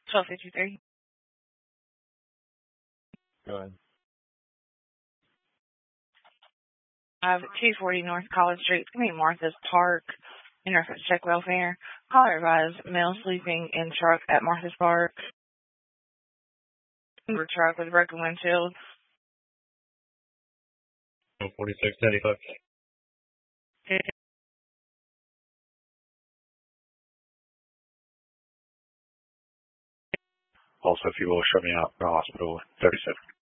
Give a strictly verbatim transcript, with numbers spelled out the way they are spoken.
twelve fifty-three. Go ahead. I have two forty North College Street, Saint Martha's Park, in reference to check welfare. Caller advised male sleeping in truck at Martha's Park. Number truck with broken windshield. forty-six ninety-five. Also, if you will, show me out for the hospital, thirty-seven.